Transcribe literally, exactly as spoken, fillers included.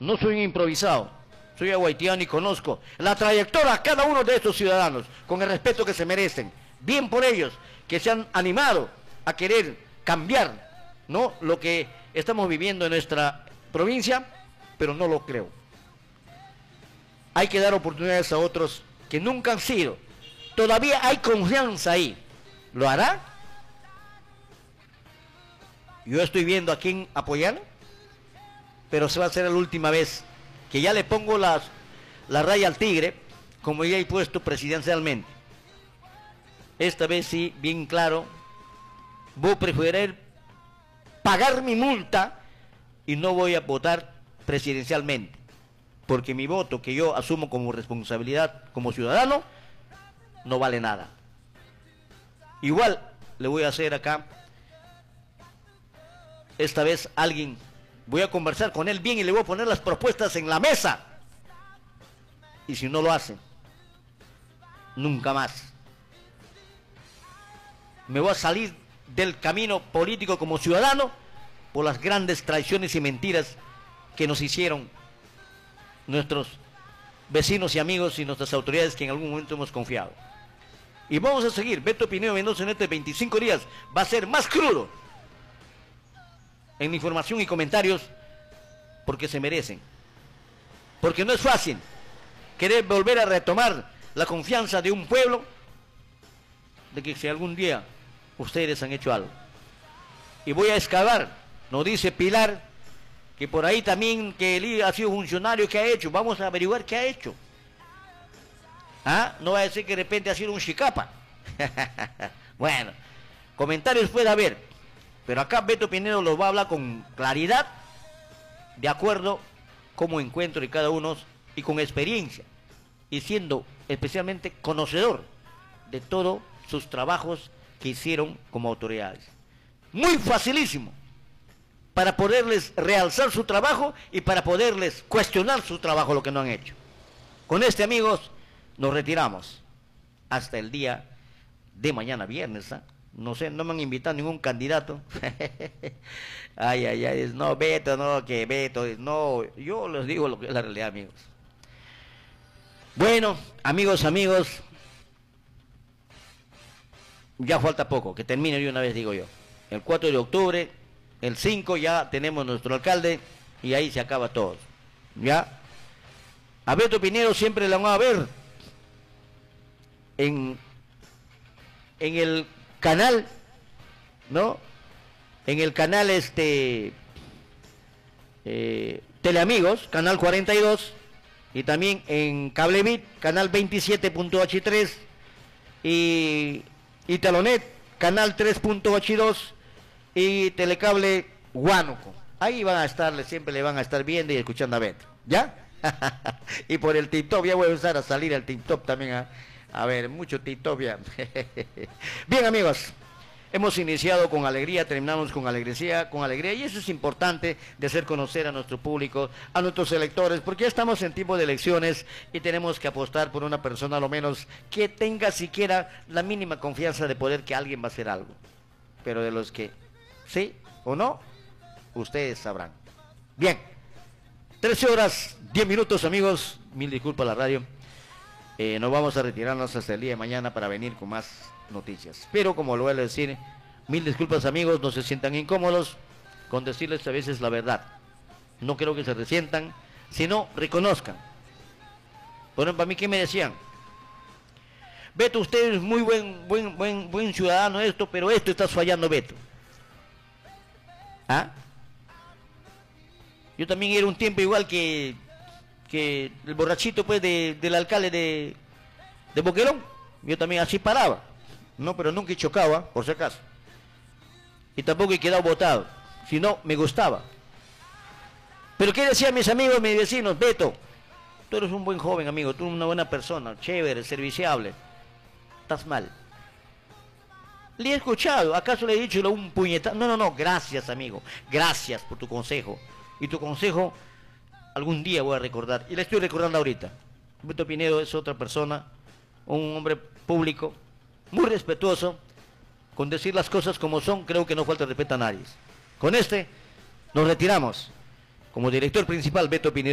no soy un improvisado, soy aguaitiano y conozco la trayectoria de cada uno de estos ciudadanos, con el respeto que se merecen. Bien por ellos, que se han animado a querer cambiar, ¿no?, lo que estamos viviendo en nuestra provincia, pero no lo creo. Hay que dar oportunidades a otros que nunca han sido. Todavía hay confianza ahí. ¿Lo hará? Yo estoy viendo a quién apoyar, pero se va a hacer la última vez que ya le pongo las, la raya al tigre, como ya he puesto presidencialmente. Esta vez sí, bien claro, voy a preferir pagar mi multa y no voy a votar presidencialmente, porque mi voto que yo asumo como responsabilidad como ciudadano no vale nada. Igual le voy a hacer acá, esta vez alguien, voy a conversar con él bien y le voy a poner las propuestas en la mesa, y si no lo hace, nunca más me voy a salir del camino político como ciudadano por las grandes traiciones y mentiras que nos hicieron nuestros vecinos y amigos y nuestras autoridades que en algún momento hemos confiado. Y vamos a seguir. Beto Pineo Mendoza en estos veinticinco días va a ser más crudo en información y comentarios, porque se merecen. Porque no es fácil querer volver a retomar la confianza de un pueblo, de que si algún día ustedes han hecho algo. Y voy a excavar, nos dice Pilar, que por ahí también que él ha sido funcionario, ¿qué ha hecho? Vamos a averiguar qué ha hecho. ¿Ah? No va a decir que de repente ha sido un chicapa. Bueno, comentarios puede haber, pero acá Beto Pinedo los va a hablar con claridad, de acuerdo cómo encuentro de cada uno y con experiencia, y siendo especialmente conocedor de todos sus trabajos que hicieron como autoridades. Muy facilísimo para poderles realzar su trabajo y para poderles cuestionar su trabajo, lo que no han hecho. Con este, amigos, nos retiramos hasta el día de mañana viernes, ¿eh? No sé, no me han invitado ningún candidato. Ay, ay, ay, no, Beto, no, que Beto, no, yo les digo lo que es la realidad, amigos. Bueno, amigos, amigos, ya falta poco, que termine de una vez, digo yo. El cuatro de octubre, el cinco ya tenemos nuestro alcalde y ahí se acaba todo. ¿Ya? A Beto Pinero siempre la van a ver en, en el canal, ¿no? En el canal este eh, Teleamigos, canal cuarenta y dos, y también en Cablevit, canal veintisiete punto ochenta y tres, y, y Telonet, canal tres punto ochenta y dos, y Telecable Huánuco. Ahí van a estar, siempre le van a estar viendo y escuchando a Beto, ¿ya? Y por el TikTok, ya voy a empezar a salir al TikTok también, a, a ver, mucho TikTok ya. Bien, amigos, hemos iniciado con alegría, terminamos con alegría, con alegría, y eso es importante de hacer conocer a nuestro público, a nuestros electores, porque ya estamos en tiempo de elecciones y tenemos que apostar por una persona, a lo menos, que tenga siquiera la mínima confianza de poder que alguien va a hacer algo. Pero de los que sí o no, ustedes sabrán. Bien, trece horas, diez minutos, amigos, mil disculpas a la radio. Eh, nos vamos a retirarnos hasta el día de mañana para venir con más noticias. Pero como lo voy a decir, mil disculpas, amigos, no se sientan incómodos con decirles a veces la verdad. No creo que se resientan, sino reconozcan. Por ejemplo, a mí, ¿qué me decían? Beto, usted es muy buen, buen, buen, buen ciudadano esto, pero esto está fallando, Beto. ¿Ah? Yo también era un tiempo igual que, que el borrachito pues de, del alcalde de, de Boquerón. Yo también así paraba. No, pero nunca he chocado, por si acaso. Y tampoco he quedado botado. Si no, me gustaba. Pero ¿qué decían mis amigos, mis vecinos? Beto, tú eres un buen joven, amigo. Tú eres una buena persona, chévere, serviciable. Estás mal. Le he escuchado. ¿Acaso le he dicho un puñetazo? No, no, no. Gracias, amigo. Gracias por tu consejo. Y tu consejo algún día voy a recordar. Y le estoy recordando ahorita. Beto Pinedo es otra persona, un hombre público, muy respetuoso, con decir las cosas como son. Creo que no falta respeto a nadie. Con este nos retiramos. Como director principal, Beto Pinedo.